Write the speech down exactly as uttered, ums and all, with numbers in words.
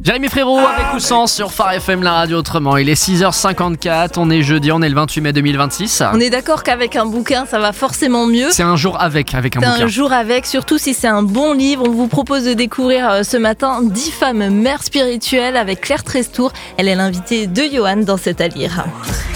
Jérémy Frérot avec ou sans sur Phare F M, la radio autrement. Il est six heures cinquante-quatre, on est jeudi, on est le vingt-huit mai deux mille vingt-six. On est d'accord qu'avec un bouquin, ça va forcément mieux. C'est un jour avec, avec un c'est bouquin. un jour avec, surtout si c'est un bon livre. On vous propose de découvrir ce matin dix femmes mères spirituelles avec Claire Trestour. Elle est l'invitée de Johan dans C'est à lire.